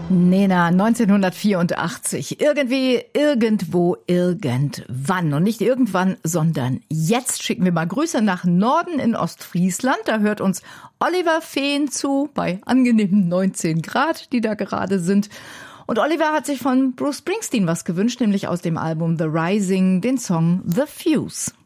Nena, 1984. Irgendwie, irgendwo, irgendwann. Und nicht irgendwann, sondern jetzt schicken wir mal Grüße nach Norden in Ostfriesland. Da hört uns Oliver Fehn zu, bei angenehmen 19 Grad, die da gerade sind. Und Oliver hat sich von Bruce Springsteen was gewünscht, nämlich aus dem Album The Rising, den Song The Fuse.